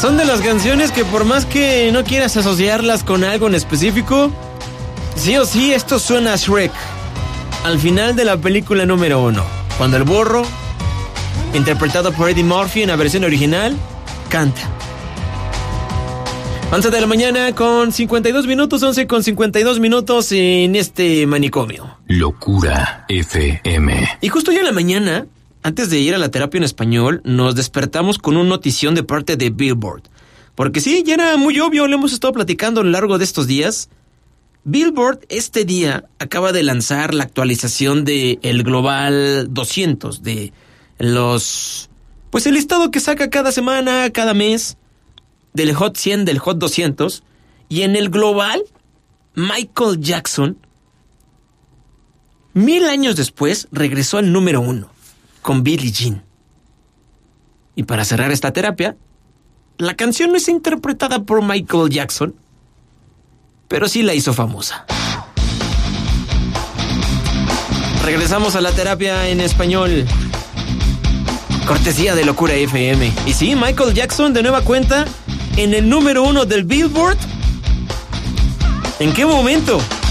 Son de las canciones que por más que no quieras asociarlas con algo en específico, sí o sí esto suena a Shrek. Al final de la película número 1, cuando el burro, interpretado por Eddie Murphy en la versión original, canta. 11 de la mañana con 52 minutos, 11 con 52 minutos en este manicomio. Locura FM. Y justo hoy en la mañana, antes de ir a la terapia en español, nos despertamos con una notición de parte de Billboard. Porque sí, ya era muy obvio, lo hemos estado platicando a lo largo de estos días. Billboard este día acaba de lanzar la actualización de el Global 200, de los... pues el listado que saca cada semana, cada mes, del Hot 100, del Hot 200, y en el global, Michael Jackson, 1000 años después, regresó al número 1, con Billie Jean. Y para cerrar esta terapia, la canción no es interpretada por Michael Jackson, pero sí la hizo famosa. Regresamos a la terapia en español, cortesía de Locura FM. Y sí, Michael Jackson de nueva cuenta en el número 1 del Billboard. ¿En qué momento?